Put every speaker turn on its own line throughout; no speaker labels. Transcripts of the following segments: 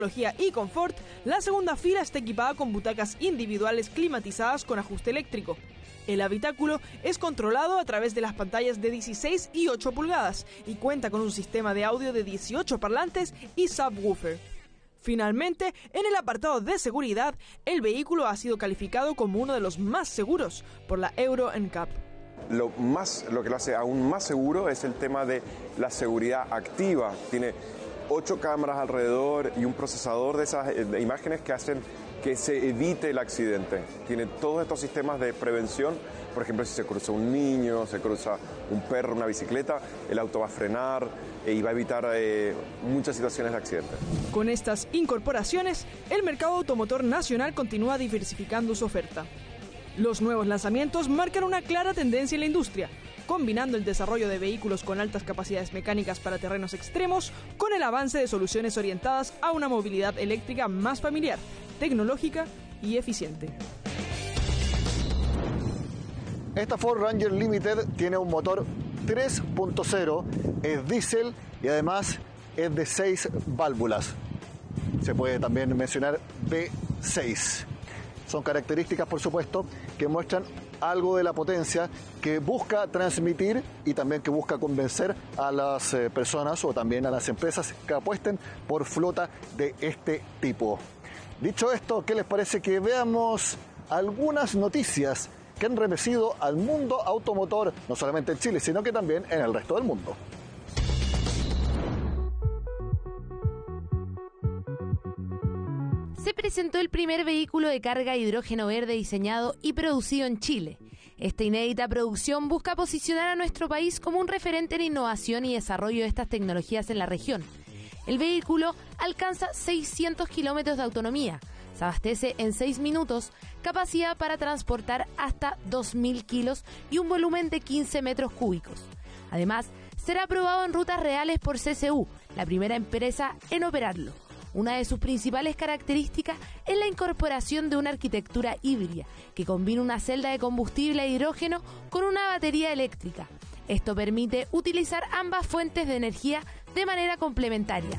y confort, la segunda fila está equipada con butacas individuales climatizadas con ajuste eléctrico. El habitáculo es controlado a través de las pantallas de 16 y 8 pulgadas y cuenta con un sistema de audio de 18 parlantes y subwoofer. Finalmente, en el apartado de seguridad, el vehículo ha sido calificado como uno de los más seguros por la Euro NCAP.
Lo que lo hace aún más seguro es el tema de la seguridad activa. Tiene 8 cámaras alrededor y un procesador de esas imágenes que hacen que se evite el accidente. Tiene todos estos sistemas de prevención. Por ejemplo, si se cruza un niño, se cruza un perro, una bicicleta, el auto va a frenar y va a evitar muchas situaciones de accidente.
Con estas incorporaciones, el mercado automotor nacional continúa diversificando su oferta. Los nuevos lanzamientos marcan una clara tendencia en la industria, combinando el desarrollo de vehículos con altas capacidades mecánicas para terrenos extremos con el avance de soluciones orientadas a una movilidad eléctrica más familiar, tecnológica y eficiente.
Esta Ford Ranger Limited tiene un motor 3.0, es diésel y además es de 6 válvulas. Se puede también mencionar V6. Son características, por supuesto, que muestran algo de la potencia que busca transmitir y también que busca convencer a las personas o también a las empresas que apuesten por flota de este tipo. Dicho esto, ¿qué les parece que veamos algunas noticias que han remecido al mundo automotor, no solamente en Chile, sino que también en el resto del mundo?
Se presentó el primer vehículo de carga hidrógeno verde diseñado y producido en Chile. Esta inédita producción busca posicionar a nuestro país como un referente en innovación y desarrollo de estas tecnologías en la región. El vehículo alcanza 600 kilómetros de autonomía, se abastece en 6 minutos, capacidad para transportar hasta 2.000 kilos y un volumen de 15 metros cúbicos. Además, será probado en rutas reales por CCU, la primera empresa en operarlo. Una de sus principales características es la incorporación de una arquitectura híbrida que combina una celda de combustible a hidrógeno con una batería eléctrica. Esto permite utilizar ambas fuentes de energía de manera complementaria.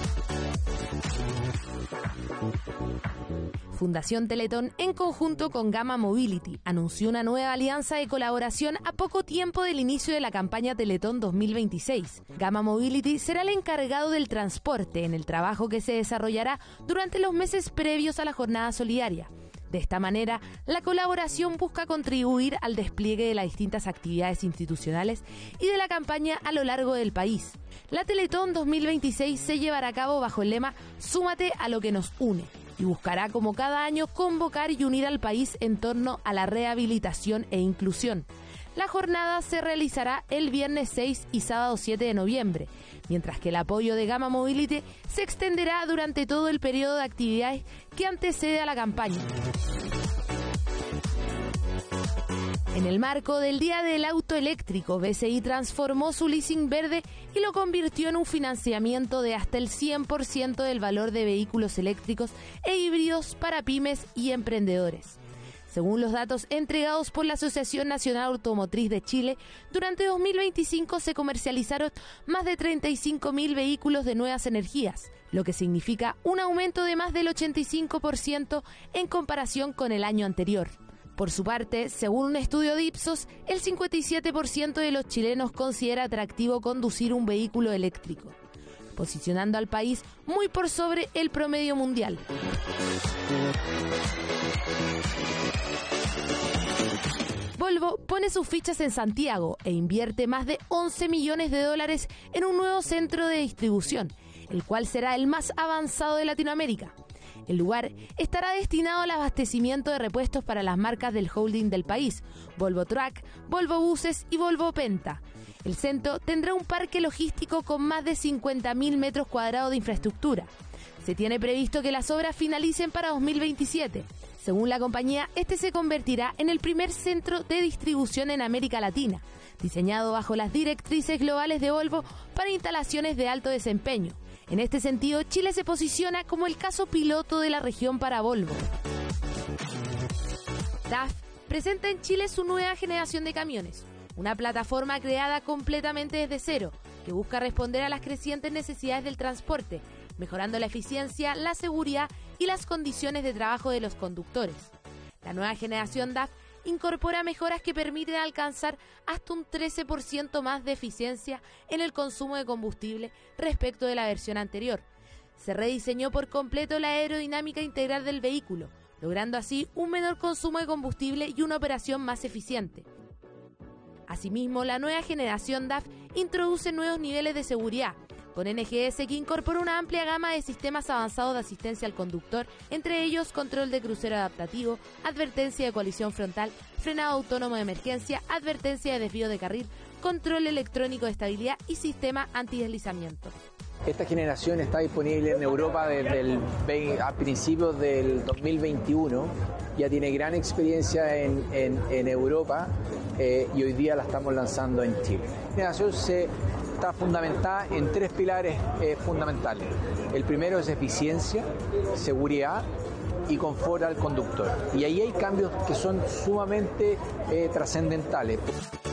Fundación Teletón, en conjunto con Gamma Mobility, anunció una nueva alianza de colaboración a poco tiempo del inicio de la campaña Teletón 2026. Gamma Mobility será el encargado del transporte en el trabajo que se desarrollará durante los meses previos a la jornada solidaria. De esta manera, la colaboración busca contribuir al despliegue de las distintas actividades institucionales y de la campaña a lo largo del país. La Teletón 2026 se llevará a cabo bajo el lema «Súmate a lo que nos une», y buscará, como cada año, convocar y unir al país en torno a la rehabilitación e inclusión. La jornada se realizará el viernes 6 y sábado 7 de noviembre, mientras que el apoyo de Gamma Mobility se extenderá durante todo el periodo de actividades que antecede a la campaña. En el marco del Día del Auto Eléctrico, BCI transformó su leasing verde y lo convirtió en un financiamiento de hasta el 100% del valor de vehículos eléctricos e híbridos para pymes y emprendedores. Según los datos entregados por la Asociación Nacional Automotriz de Chile, durante 2025 se comercializaron más de 35.000 vehículos de nuevas energías, lo que significa un aumento de más del 85% en comparación con el año anterior. Por su parte, según un estudio de Ipsos, el 57% de los chilenos considera atractivo conducir un vehículo eléctrico, posicionando al país muy por sobre el promedio mundial. Volvo pone sus fichas en Santiago e invierte más de 11 millones de dólares en un nuevo centro de distribución, el cual será el más avanzado de Latinoamérica. El lugar estará destinado al abastecimiento de repuestos para las marcas del holding del país, Volvo Truck, Volvo Buses y Volvo Penta. El centro tendrá un parque logístico con más de 50.000 metros cuadrados de infraestructura. Se tiene previsto que las obras finalicen para 2027. Según la compañía, este se convertirá en el primer centro de distribución en América Latina, diseñado bajo las directrices globales de Volvo para instalaciones de alto desempeño. En este sentido, Chile se posiciona como el caso piloto de la región para Volvo. DAF presenta en Chile su nueva generación de camiones, una plataforma creada completamente desde cero, que busca responder a las crecientes necesidades del transporte mejorando la eficiencia, la seguridad y las condiciones de trabajo de los conductores. La nueva generación DAF incorpora mejoras que permiten alcanzar hasta un 13% más de eficiencia en el consumo de combustible respecto de la versión anterior. Se rediseñó por completo la aerodinámica integral del vehículo, logrando así un menor consumo de combustible y una operación más eficiente. Asimismo, la nueva generación DAF introduce nuevos niveles de seguridad, con NGS que incorpora una amplia gama de sistemas avanzados de asistencia al conductor, entre ellos control de crucero adaptativo, advertencia de colisión frontal, frenado autónomo de emergencia, advertencia de desvío de carril, control electrónico de estabilidad y sistema antideslizamiento.
Esta generación está disponible en Europa a principios del 2021, ya tiene gran experiencia en Europa y hoy día la estamos lanzando en Chile. La generación está fundamentada en 3 pilares fundamentales. El primero es eficiencia, seguridad y confort al conductor. Y ahí hay cambios que son sumamente trascendentales.